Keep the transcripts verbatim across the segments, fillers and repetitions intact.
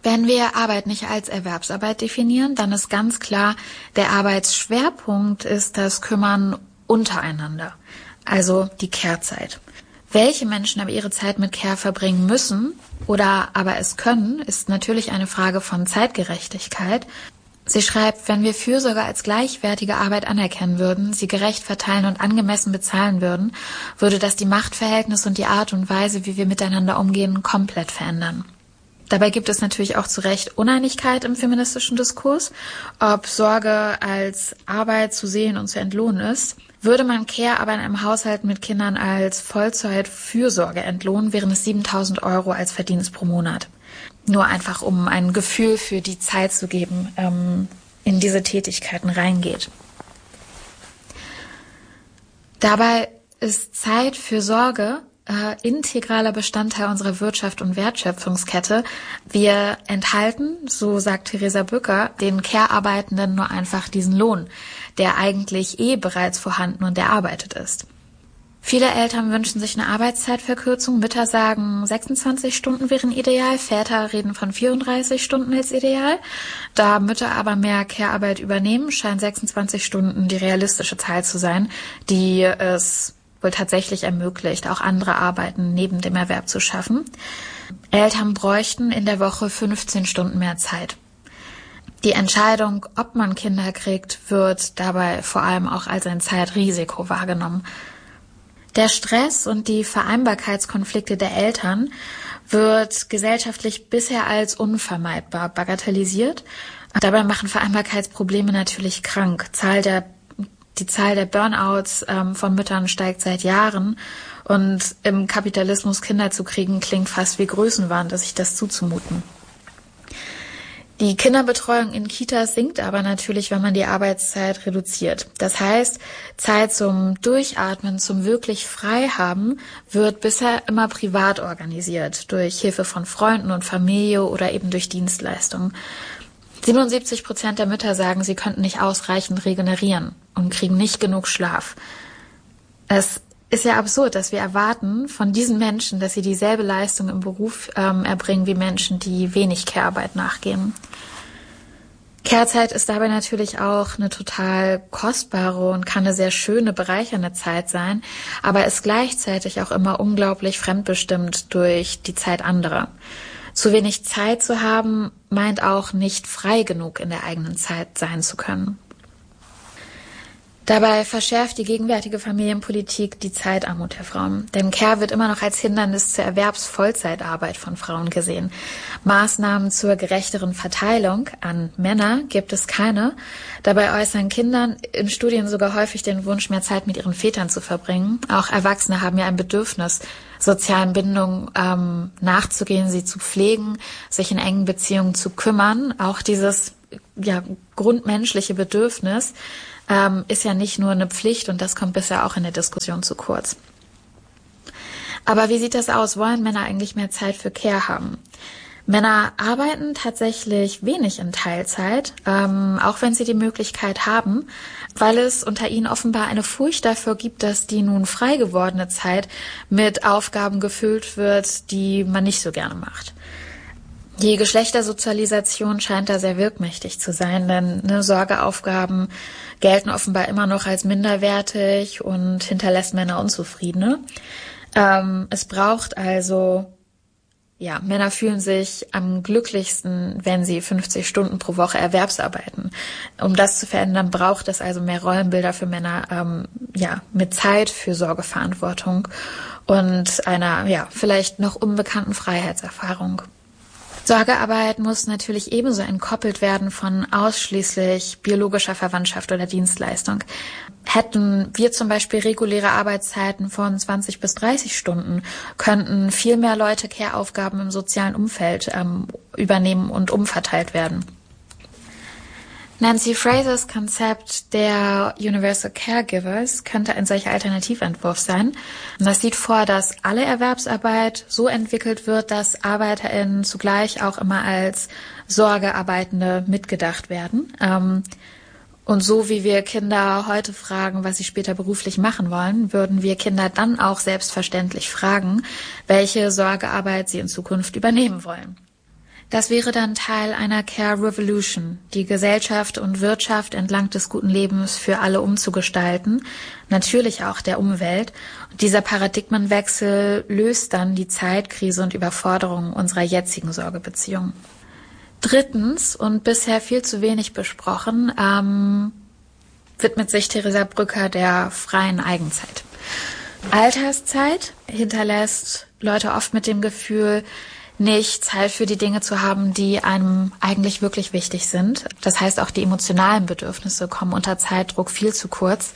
Wenn wir Arbeit nicht als Erwerbsarbeit definieren, dann ist ganz klar, der Arbeitsschwerpunkt ist das Kümmern untereinander, also die Care-Zeit. Welche Menschen aber ihre Zeit mit Care verbringen müssen oder aber es können, ist natürlich eine Frage von Zeitgerechtigkeit. Sie schreibt, wenn wir Fürsorge als gleichwertige Arbeit anerkennen würden, sie gerecht verteilen und angemessen bezahlen würden, würde das die Machtverhältnisse und die Art und Weise, wie wir miteinander umgehen, komplett verändern. Dabei gibt es natürlich auch zu Recht Uneinigkeit im feministischen Diskurs, ob Sorge als Arbeit zu sehen und zu entlohnen ist. Würde man Care-Arbeit in einem Haushalt mit Kindern als Vollzeit-Fürsorge entlohnen, wären es siebentausend Euro als Verdienst pro Monat. Nur einfach, um ein Gefühl für die Zeit zu geben, ähm, in diese Tätigkeiten reingeht. Dabei ist Zeit für Sorge äh, integraler Bestandteil unserer Wirtschaft und Wertschöpfungskette. Wir enthalten, so sagt Theresa Bücker, den Care-Arbeitenden nur einfach diesen Lohn, der eigentlich eh bereits vorhanden und erarbeitet ist. Viele Eltern wünschen sich eine Arbeitszeitverkürzung. Mütter sagen, sechsundzwanzig Stunden wären ideal. Väter reden von vierunddreißig Stunden als ideal. Da Mütter aber mehr Care-Arbeit übernehmen, scheint sechsundzwanzig Stunden die realistische Zahl zu sein, die es wohl tatsächlich ermöglicht, auch andere Arbeiten neben dem Erwerb zu schaffen. Eltern bräuchten in der Woche fünfzehn Stunden mehr Zeit. Die Entscheidung, ob man Kinder kriegt, wird dabei vor allem auch als ein Zeitrisiko wahrgenommen. Der Stress und die Vereinbarkeitskonflikte der Eltern wird gesellschaftlich bisher als unvermeidbar bagatellisiert. Dabei machen Vereinbarkeitsprobleme natürlich krank. Zahl der, die Zahl der Burnouts ähm, von Müttern steigt seit Jahren. Und im Kapitalismus Kinder zu kriegen, klingt fast wie Größenwahn, sich das zuzumuten. Die Kinderbetreuung in Kitas sinkt aber natürlich, wenn man die Arbeitszeit reduziert. Das heißt, Zeit zum Durchatmen, zum wirklich Freihaben wird bisher immer privat organisiert, durch Hilfe von Freunden und Familie oder eben durch Dienstleistungen. siebenundsiebzig Prozent der Mütter sagen, sie könnten nicht ausreichend regenerieren und kriegen nicht genug Schlaf. Es ist ja absurd, dass wir erwarten von diesen Menschen, dass sie dieselbe Leistung im Beruf ähm, erbringen wie Menschen, die wenig Care-Arbeit nachgehen. Care-Zeit ist dabei natürlich auch eine total kostbare und kann eine sehr schöne, bereichernde Zeit sein, aber ist gleichzeitig auch immer unglaublich fremdbestimmt durch die Zeit anderer. Zu wenig Zeit zu haben, meint auch nicht frei genug in der eigenen Zeit sein zu können. Dabei verschärft die gegenwärtige Familienpolitik die Zeitarmut der Frauen. Denn Care wird immer noch als Hindernis zur Erwerbsvollzeitarbeit von Frauen gesehen. Maßnahmen zur gerechteren Verteilung an Männer gibt es keine. Dabei äußern Kindern in Studien sogar häufig den Wunsch, mehr Zeit mit ihren Vätern zu verbringen. Auch Erwachsene haben ja ein Bedürfnis, sozialen Bindungen ähm, nachzugehen, sie zu pflegen, sich in engen Beziehungen zu kümmern. Auch dieses ja, grundmenschliche Bedürfnis ähm, ist ja nicht nur eine Pflicht und das kommt bisher auch in der Diskussion zu kurz. Aber wie sieht das aus? Wollen Männer eigentlich mehr Zeit für Care haben? Männer arbeiten tatsächlich wenig in Teilzeit, ähm, auch wenn sie die Möglichkeit haben, weil es unter ihnen offenbar eine Furcht dafür gibt, dass die nun frei gewordene Zeit mit Aufgaben gefüllt wird, die man nicht so gerne macht. Die Geschlechtersozialisation scheint da sehr wirkmächtig zu sein, denn ne, Sorgeaufgaben gelten offenbar immer noch als minderwertig und hinterlässt Männer Unzufriedene. Ähm, es braucht also, ja, Männer fühlen sich am glücklichsten, wenn sie fünfzig Stunden pro Woche Erwerbsarbeiten. Um das zu verändern, braucht es also mehr Rollenbilder für Männer, ähm, ja, mit Zeit für Sorgeverantwortung und einer, ja, vielleicht noch unbekannten Freiheitserfahrung. Sorgearbeit muss natürlich ebenso entkoppelt werden von ausschließlich biologischer Verwandtschaft oder Dienstleistung. Hätten wir zum Beispiel reguläre Arbeitszeiten von zwanzig bis dreißig Stunden, könnten viel mehr Leute Care-Aufgaben im sozialen Umfeld ähm, übernehmen und umverteilt werden. Nancy Frasers Konzept der Universal Caregivers könnte ein solcher Alternativentwurf sein. Das sieht vor, dass alle Erwerbsarbeit so entwickelt wird, dass ArbeiterInnen zugleich auch immer als Sorgearbeitende mitgedacht werden. Und so wie wir Kinder heute fragen, was sie später beruflich machen wollen, würden wir Kinder dann auch selbstverständlich fragen, welche Sorgearbeit sie in Zukunft übernehmen wollen. Das wäre dann Teil einer Care Revolution, die Gesellschaft und Wirtschaft entlang des guten Lebens für alle umzugestalten, natürlich auch der Umwelt. Und dieser Paradigmenwechsel löst dann die Zeitkrise und Überforderung unserer jetzigen Sorgebeziehung. Drittens, und bisher viel zu wenig besprochen, ähm, widmet sich Theresa Brücker der freien Eigenzeit. Alterszeit hinterlässt Leute oft mit dem Gefühl, nicht Zeit für die Dinge zu haben, die einem eigentlich wirklich wichtig sind. Das heißt, auch die emotionalen Bedürfnisse kommen unter Zeitdruck viel zu kurz.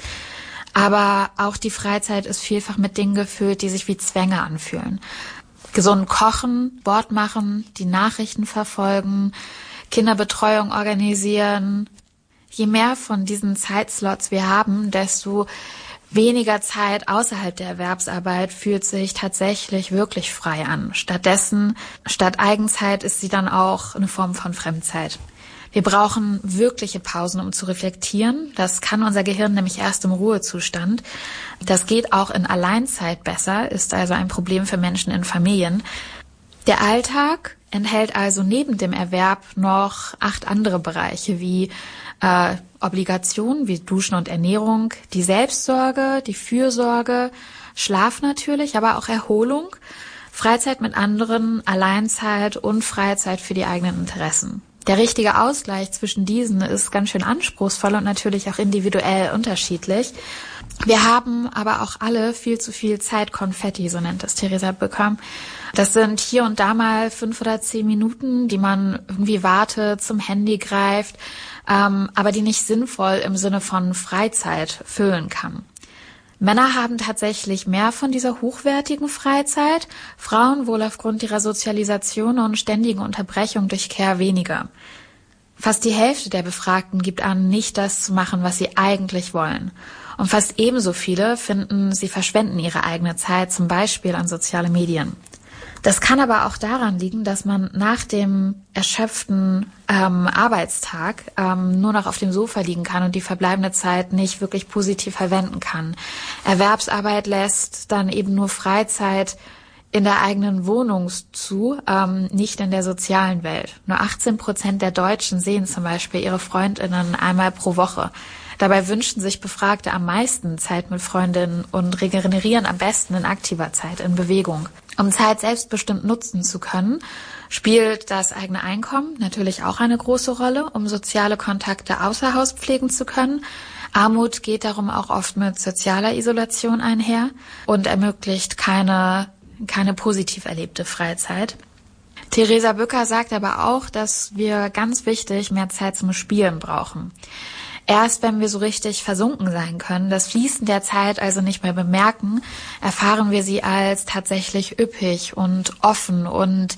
Aber auch die Freizeit ist vielfach mit Dingen gefüllt, die sich wie Zwänge anfühlen. Gesund kochen, Sport machen, die Nachrichten verfolgen, Kinderbetreuung organisieren. Je mehr von diesen Zeitslots wir haben, desto weniger Zeit außerhalb der Erwerbsarbeit fühlt sich tatsächlich wirklich frei an. Stattdessen, statt Eigenzeit ist sie dann auch eine Form von Fremdzeit. Wir brauchen wirkliche Pausen, um zu reflektieren. Das kann unser Gehirn nämlich erst im Ruhezustand. Das geht auch in Alleinzeit besser, ist also ein Problem für Menschen in Familien. Der Alltag enthält also neben dem Erwerb noch acht andere Bereiche wie äh, Obligationen wie Duschen und Ernährung, die Selbstsorge, die Fürsorge, Schlaf natürlich, aber auch Erholung, Freizeit mit anderen, Alleinzeit und Freizeit für die eigenen Interessen. Der richtige Ausgleich zwischen diesen ist ganz schön anspruchsvoll und natürlich auch individuell unterschiedlich. Wir haben aber auch alle viel zu viel Zeitkonfetti, so nennt es Theresa Brücker. Das sind hier und da mal fünf oder zehn Minuten, die man irgendwie wartet, zum Handy greift, ähm, aber die nicht sinnvoll im Sinne von Freizeit füllen kann. Männer haben tatsächlich mehr von dieser hochwertigen Freizeit, Frauen wohl aufgrund ihrer Sozialisation und ständigen Unterbrechung durch Care weniger. Fast die Hälfte der Befragten gibt an, nicht das zu machen, was sie eigentlich wollen. Und fast ebenso viele finden, sie verschwenden ihre eigene Zeit, zum Beispiel an soziale Medien. Das kann aber auch daran liegen, dass man nach dem erschöpften ähm, Arbeitstag ähm, nur noch auf dem Sofa liegen kann und die verbleibende Zeit nicht wirklich positiv verwenden kann. Erwerbsarbeit lässt dann eben nur Freizeit in der eigenen Wohnung zu, ähm, nicht in der sozialen Welt. Nur achtzehn Prozent der Deutschen sehen zum Beispiel ihre FreundInnen einmal pro Woche. Dabei wünschen sich Befragte am meisten Zeit mit Freundinnen und regenerieren am besten in aktiver Zeit, in Bewegung. Um Zeit selbstbestimmt nutzen zu können, spielt das eigene Einkommen natürlich auch eine große Rolle, um soziale Kontakte außer Haus pflegen zu können. Armut geht darum auch oft mit sozialer Isolation einher und ermöglicht keine, keine positiv erlebte Freizeit. Theresa Brücker sagt aber auch, dass wir ganz wichtig mehr Zeit zum Spielen brauchen. Erst wenn wir so richtig versunken sein können, das Fließen der Zeit also nicht mehr bemerken, erfahren wir sie als tatsächlich üppig und offen und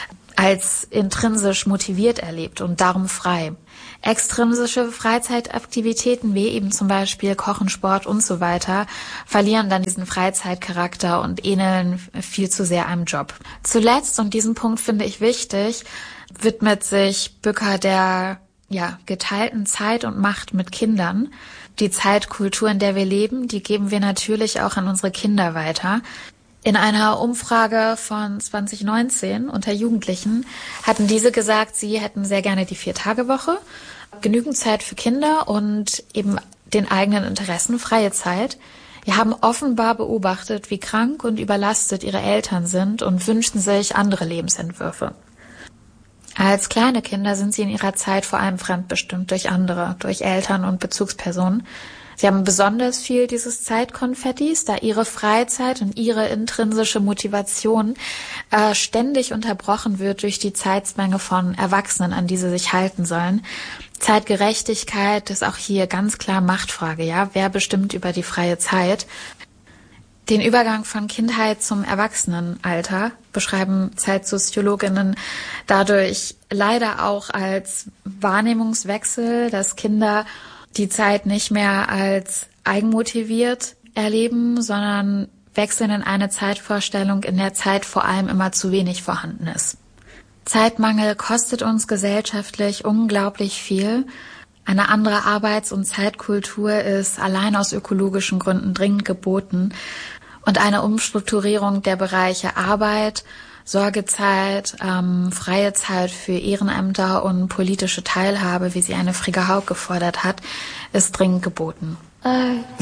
als intrinsisch motiviert erlebt und darum frei. Extrinsische Freizeitaktivitäten wie eben zum Beispiel Kochen, Sport und so weiter verlieren dann diesen Freizeitcharakter und ähneln viel zu sehr einem Job. Zuletzt, und diesen Punkt finde ich wichtig, widmet sich Brücker der ja, geteilten Zeit und Macht mit Kindern. Die Zeitkultur, in der wir leben, die geben wir natürlich auch an unsere Kinder weiter. In einer Umfrage von zwanzig neunzehn unter Jugendlichen hatten diese gesagt, sie hätten sehr gerne die Vier-Tage-Woche, genügend Zeit für Kinder und eben den eigenen Interessen, freie Zeit. Wir haben offenbar beobachtet, wie krank und überlastet ihre Eltern sind und wünschten sich andere Lebensentwürfe. Als kleine Kinder sind sie in ihrer Zeit vor allem fremdbestimmt durch andere, durch Eltern und Bezugspersonen. Sie haben besonders viel dieses Zeitkonfettis, da ihre Freizeit und ihre intrinsische Motivation äh, ständig unterbrochen wird durch die Zeitzwänge von Erwachsenen, an die sie sich halten sollen. Zeitgerechtigkeit ist auch hier ganz klar Machtfrage, ja. Wer bestimmt über die freie Zeit? Den Übergang von Kindheit zum Erwachsenenalter beschreiben Zeitsoziologinnen dadurch leider auch als Wahrnehmungswechsel, dass Kinder die Zeit nicht mehr als eigenmotiviert erleben, sondern wechseln in eine Zeitvorstellung, in der Zeit vor allem immer zu wenig vorhanden ist. Zeitmangel kostet uns gesellschaftlich unglaublich viel. Eine andere Arbeits- und Zeitkultur ist allein aus ökologischen Gründen dringend geboten. Und eine Umstrukturierung der Bereiche Arbeit, Sorgezeit, ähm, freie Zeit für Ehrenämter und politische Teilhabe, wie sie Anne Frigga-Haug gefordert hat, ist dringend geboten.